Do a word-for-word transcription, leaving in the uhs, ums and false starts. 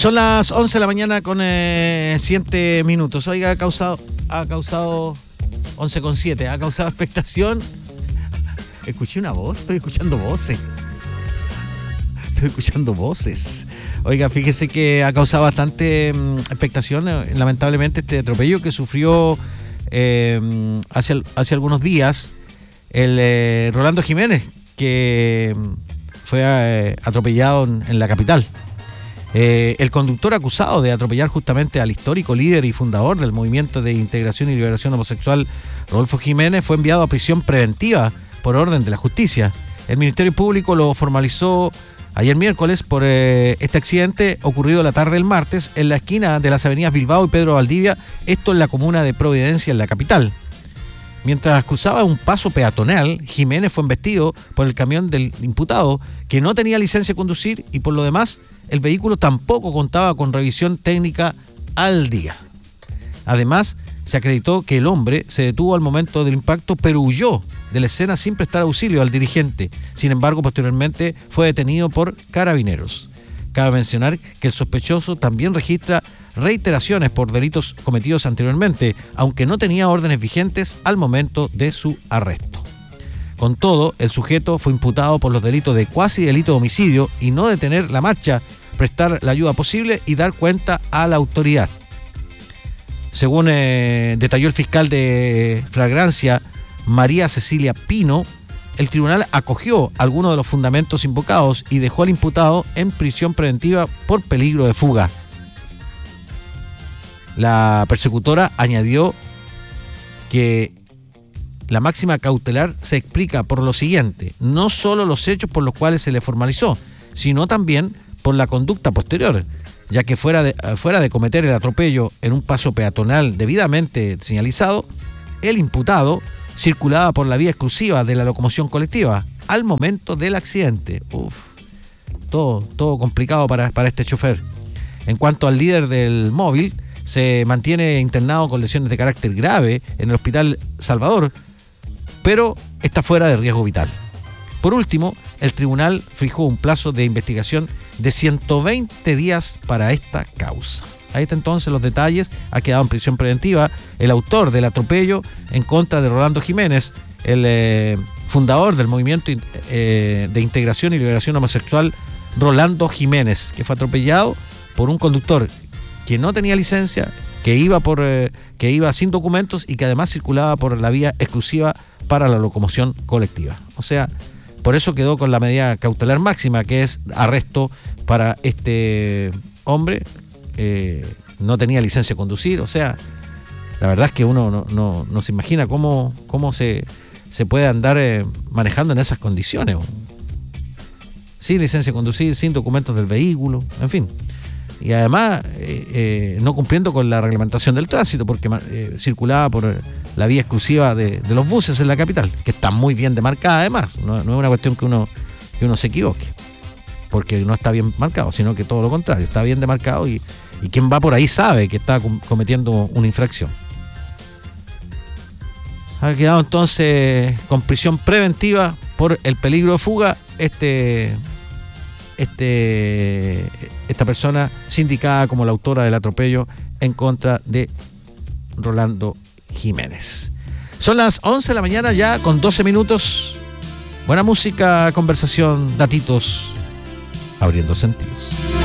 Son las once de la mañana con eh, siete minutos. Oiga, ha causado, ha causado once con siete, ha causado expectación. Escuché una voz, estoy escuchando voces. Estoy escuchando voces. Oiga, fíjese que ha causado bastante um, expectación, eh, lamentablemente, este atropello que sufrió eh, hace, hace algunos días el eh, Rolando Jiménez, que fue eh, atropellado en, en la capital. Eh, el conductor acusado de atropellar justamente al histórico líder y fundador del Movimiento de Integración y Liberación Homosexual, Rodolfo Jiménez, fue enviado a prisión preventiva por orden de la justicia. El Ministerio Público lo formalizó ayer miércoles por eh, este accidente ocurrido la tarde del martes en la esquina de las avenidas Bilbao y Pedro Valdivia, esto en la comuna de Providencia, en la capital. Mientras cruzaba un paso peatonal, Jiménez fue embestido por el camión del imputado, que no tenía licencia de conducir, y por lo demás, el vehículo tampoco contaba con revisión técnica al día. Además, se acreditó que el hombre se detuvo al momento del impacto, pero huyó de la escena sin prestar auxilio al dirigente. Sin embargo, posteriormente fue detenido por carabineros. Cabe mencionar que el sospechoso también registra reiteraciones por delitos cometidos anteriormente, aunque no tenía órdenes vigentes al momento de su arresto. Con todo, el sujeto fue imputado por los delitos de cuasi delito de homicidio y no detener la marcha, prestar la ayuda posible y dar cuenta a la autoridad. Según eh, detalló el fiscal de flagrancia, María Cecilia Pino, el tribunal acogió algunos de los fundamentos invocados y dejó al imputado en prisión preventiva por peligro de fuga. La persecutora añadió que la máxima cautelar se explica por lo siguiente: no solo los hechos por los cuales se le formalizó, sino también por la conducta posterior, ya que fuera de, fuera de cometer el atropello en un paso peatonal debidamente señalizado, el imputado circulaba por la vía exclusiva de la locomoción colectiva al momento del accidente. Uf, todo, todo complicado para, para este chofer. En cuanto al líder del móvil, se mantiene internado con lesiones de carácter grave en el Hospital Salvador, pero está fuera de riesgo vital. Por último, el tribunal fijó un plazo de investigación de ciento veinte días para esta causa. Ahí está entonces los detalles. Ha quedado en prisión preventiva el autor del atropello en contra de Rolando Jiménez, el eh, fundador del Movimiento eh, de Integración y Liberación Homosexual, Rolando Jiménez, que fue atropellado por un conductor que no tenía licencia, que iba por eh, que iba sin documentos y que además circulaba por la vía exclusiva para la locomoción colectiva. O sea, por eso quedó con la medida cautelar máxima, que es arresto para este hombre. Eh, no tenía licencia de conducir. O sea, la verdad es que uno no, no, no se imagina cómo, cómo se, se puede andar eh, manejando en esas condiciones. Sin licencia de conducir, sin documentos del vehículo, en fin. Y además eh, eh, no cumpliendo con la reglamentación del tránsito, porque eh, circulaba por la vía exclusiva de, de los buses en la capital, que está muy bien demarcada además. No, no es una cuestión que uno, que uno se equivoque, porque no está bien marcado, sino que todo lo contrario, está bien demarcado, y, y quien va por ahí sabe que está cometiendo una infracción. Ha quedado entonces con prisión preventiva por el peligro de fuga este... Este, esta persona sindicada como la autora del atropello en contra de Rolando Jiménez. Son las once de la mañana ya con doce minutos. Buena música, conversación, datitos, abriendo sentidos.